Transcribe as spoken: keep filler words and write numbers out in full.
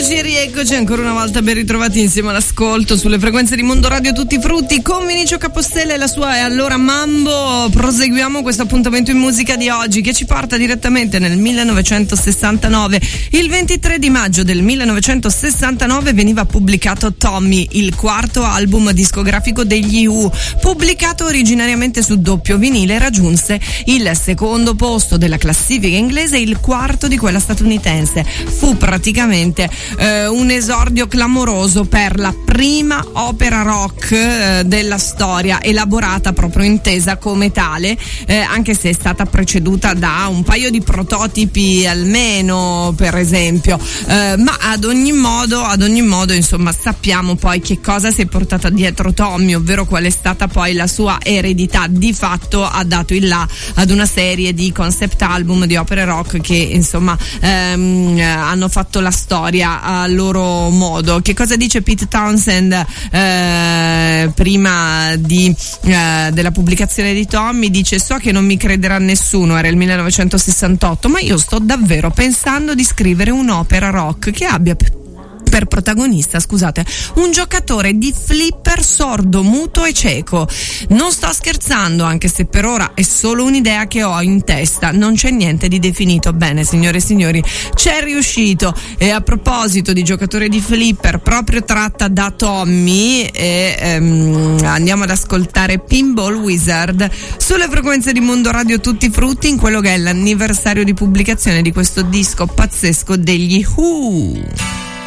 Rieccoci, rieccoci ancora una volta, ben ritrovati insieme all'ascolto sulle frequenze di Mondo Radio Tutti Frutti con Vinicio Capostella e la sua E allora Mambo. Proseguiamo questo appuntamento in musica di oggi che ci porta direttamente nel millenovecentosessantanove. Il ventitré di maggio del millenovecentosessantanove veniva pubblicato Tommy, il quarto album discografico degli U. Pubblicato originariamente su doppio vinile, raggiunse il secondo posto della classifica inglese e il quarto di quella statunitense. Fu praticamente eh, un esordio clamoroso per la prima opera rock eh, della storia, elaborata proprio intesa come tale, eh, anche se è stata preceduta da un paio di prototipi almeno, per esempio, eh, ma ad ogni modo, ad ogni modo, insomma, sappiamo poi che cosa si è portata dietro Tommy, ovvero qual è stata poi la sua eredità. Di fatto ha dato il là ad una serie di concept album di opere rock che, insomma, ehm, hanno fatto la storia a loro modo. Che cosa dice Pete Townshend eh, prima di, eh, della pubblicazione di Tommy? Dice: so che non mi crederà nessuno, era il millenovecentosessantotto, ma io sto davvero pensando di scrivere un'opera rock che abbia per protagonista, scusate, un giocatore di flipper sordo, muto e cieco. Non sto scherzando, anche se per ora è solo un'idea che ho in testa, non c'è niente di definito. Bene, signore e signori, c'è riuscito. E a proposito di giocatore di flipper, proprio tratta da Tommy, e ehm, andiamo ad ascoltare Pinball Wizard sulle frequenze di Mondo Radio Tutti Frutti, in quello che è l'anniversario di pubblicazione di questo disco pazzesco degli Who.